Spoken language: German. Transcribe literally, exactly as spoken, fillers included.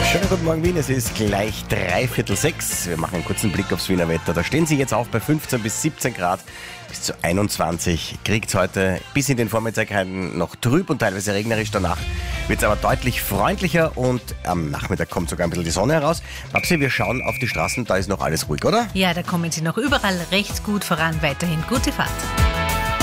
Schönen guten Morgen Wien, es ist gleich dreiviertel sechs. Wir machen einen kurzen Blick aufs Wiener Wetter. Da stehen sie jetzt auf bei fünfzehn bis siebzehn Grad, bis zu einundzwanzig. Kriegt es heute bis in den Vormittag noch trüb und teilweise regnerisch. Danach wird es aber deutlich freundlicher und am Nachmittag kommt sogar ein bisschen die Sonne heraus. Babsi, wir schauen auf die Straßen, da ist noch alles ruhig, oder? Ja, da kommen Sie noch überall recht gut voran. Weiterhin gute Fahrt.